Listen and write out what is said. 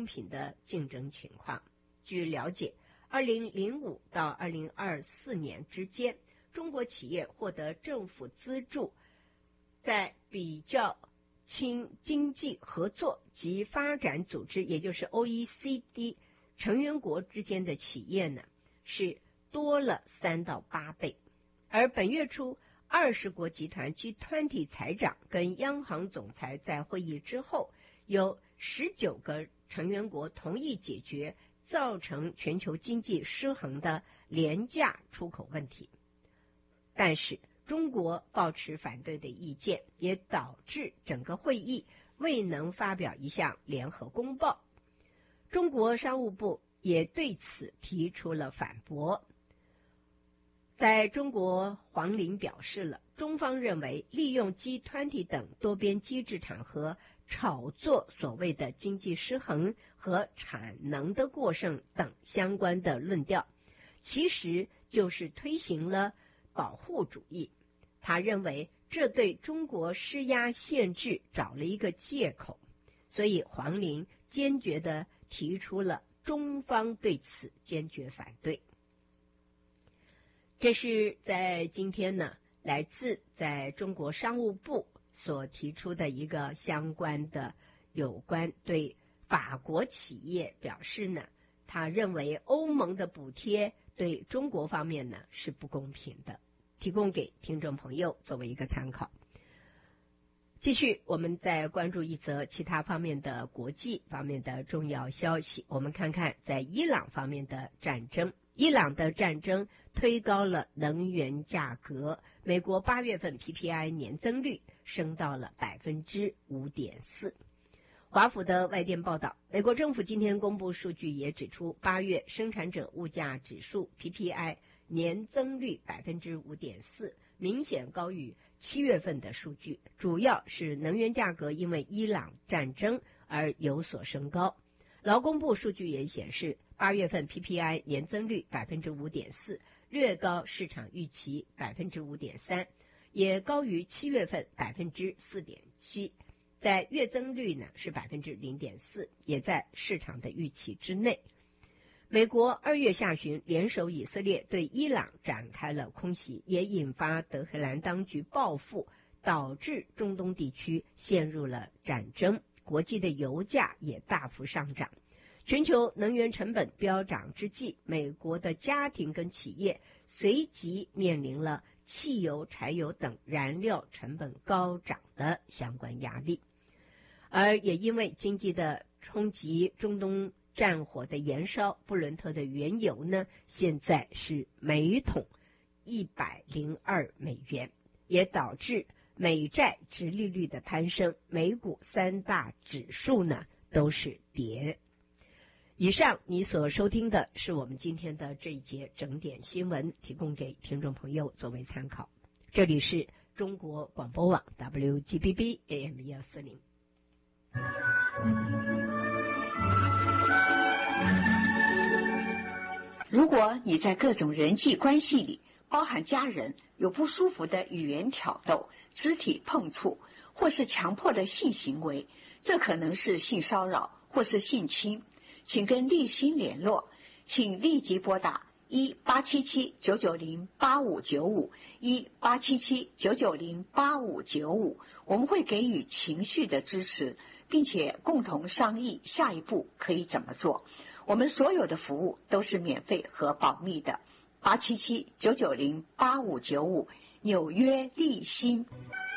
公平的竞争情况。据了解，2005到2024年之间，中国企业获得政府资助，在比较轻经济合作及发展组织，也就是 OECD 成员国之间的企业呢，是多了3到8倍。而本月初，20国集团 G20 财长跟央行总裁在会议之后，有19个成员国同意解决造成全球经济失衡的廉价出口问题。但是中国抱持反对的意见，也导致整个会议未能发表一项联合公报。中国商务部也对此提出了反驳。在中国，黄玲表示了，中方认为利用 G20 等多边机制场合炒作所谓的经济失衡和产能的过剩等相关的论调，其实就是推行了保护主义。他认为这对中国施压限制找了一个借口，所以黄玲坚决地提出了中方对此坚决反对。这是在今天呢，来自在中国商务部所提出的一个相关的有关对法国企业表示呢，他认为欧盟的补贴对中国方面呢是不公平的，提供给听众朋友作为一个参考。继续，我们再关注一则其他方面的国际方面的重要消息。我们看看在伊朗方面的战争。伊朗的战争推高了能源价格，美国8月份 PPI 年增率升到了 5.4%。华府的外电报道，美国政府今天公布数据也指出，8月生产者物价指数 PPI 年增率 5.4%， 明显高于7月份的数据，主要是能源价格因为伊朗战争而有所升高。劳工部数据也显示，8月份 PPI 年增率 5.4%， 略高市场预期 5.3%， 也高于7月份 4.7%。在月增率呢是 0.4%， 也在市场的预期之内。美国2月下旬联手以色列对伊朗展开了空袭，也引发德黑兰当局报复，导致中东地区陷入了战争，国际的油价也大幅上涨。全球能源成本飙涨之际，美国的家庭跟企业随即面临了汽油、柴油等燃料成本高涨的相关压力。而也因为经济的冲击，中东战火的延烧，布伦特的原油呢，现在是每桶102美元，也导致美债殖利率的攀升，美股3大指数呢都是跌。以上你所收听的是我们今天的这一节整点新闻，提供给听众朋友作为参考。这里是中国广播网 WGBB AM 140。 如果你在各种人际关系里，包含家人，有不舒服的语言挑逗、肢体碰触或是强迫的性行为，这可能是性骚扰或是性侵，请跟立新联络，请立即拨打1877-990-8595 1877-990-8595，我们会给予情绪的支持，并且共同商议下一步可以怎么做。我们所有的服务都是免费和保密的。877-990-8595，纽约立新。